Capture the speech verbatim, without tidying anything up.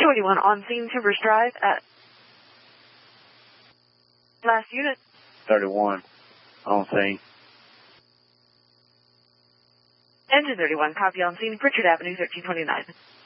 thirty-one on scene, Timbers Drive at last unit. thirty-one on scene. Engine thirty-one, copy on scene, Pritchard Avenue, thirteen twenty-nine.